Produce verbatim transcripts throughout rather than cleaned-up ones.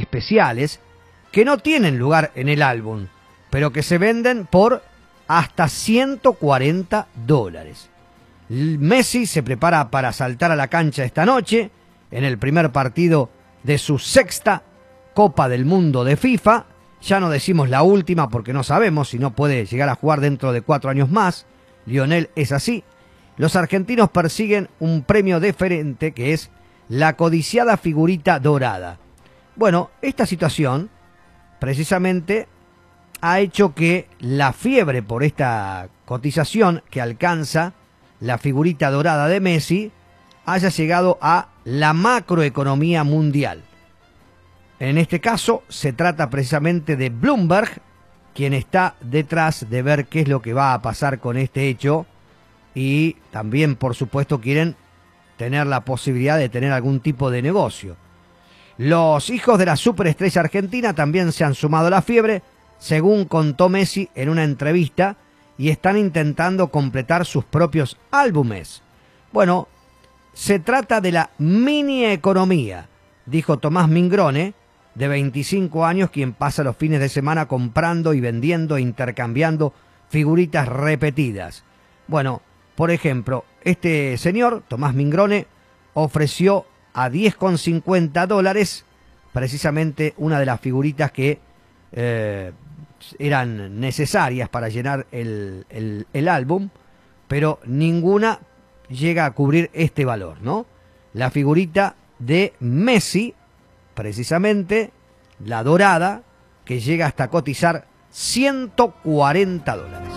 especiales que no tienen lugar en el álbum, pero que se venden por hasta ciento cuarenta dólares. Messi se prepara para saltar a la cancha esta noche en el primer partido de su sexta Copa del Mundo de FIFA. Ya no decimos la última porque no sabemos si no puede llegar a jugar dentro de cuatro años más. Lionel es así. Los argentinos persiguen un premio deferente que es la codiciada figurita dorada. Bueno, esta situación precisamente ha hecho que la fiebre por esta cotización que alcanza la figurita dorada de Messi haya llegado a la macroeconomía mundial. En este caso se trata precisamente de Bloomberg, quien está detrás de ver qué es lo que va a pasar con este hecho, y también, por supuesto, quieren tener la posibilidad de tener algún tipo de negocio. Los hijos de la superestrella argentina también se han sumado a la fiebre, según contó Messi en una entrevista, y están intentando completar sus propios álbumes. Bueno, se trata de la mini economía, dijo Tomás Mingrone, de veinticinco años, quien pasa los fines de semana comprando y vendiendo e intercambiando figuritas repetidas. Bueno, por ejemplo, este señor, Tomás Mingrone, ofreció a diez con cincuenta dólares precisamente una de las figuritas que eh, eran necesarias para llenar el, el, el álbum, pero ninguna llega a cubrir este valor, ¿no? La figurita de Messi, precisamente, la dorada, que llega hasta cotizar ciento cuarenta dólares.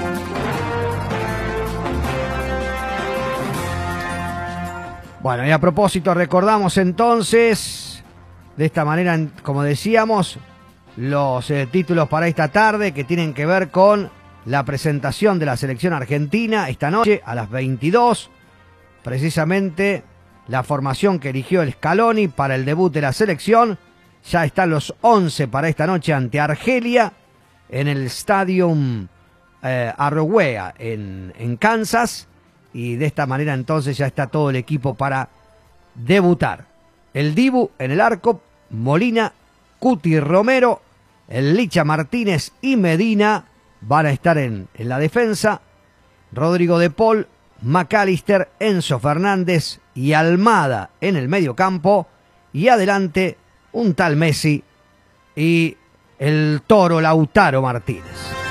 Bueno, y a propósito, recordamos entonces, de esta manera, como decíamos, los eh, títulos para esta tarde que tienen que ver con la presentación de la selección argentina esta noche a las veintidós. Precisamente la formación que eligió el Scaloni para el debut de la selección. Ya están los once para esta noche ante Argelia en el Stadium eh, Arrowhead en, en Kansas. Y de esta manera entonces ya está todo el equipo para debutar. El Dibu en el arco, Molina, Cuti, Romero, el Licha Martínez y Medina van a estar en, en la defensa. Rodrigo de Paul, McAllister, Enzo Fernández y Almada en el medio campo. Y adelante un tal Messi y el Toro Lautaro Martínez.